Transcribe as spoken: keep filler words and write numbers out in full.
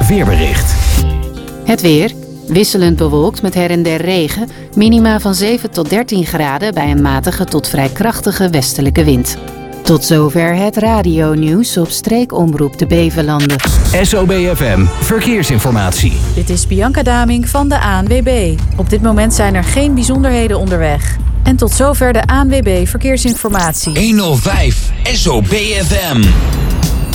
weerbericht. Het weer. Wisselend bewolkt met her en der regen. Minima van zeven tot dertien graden bij een matige tot vrij krachtige westelijke wind. Tot zover het radionieuws op streekomroep de Bevelanden. S O B F M Verkeersinformatie. Dit is Bianca Daming van de A N W B. Op dit moment zijn er geen bijzonderheden onderweg. En tot zover de A N W B Verkeersinformatie. honderdvijf S O B F M.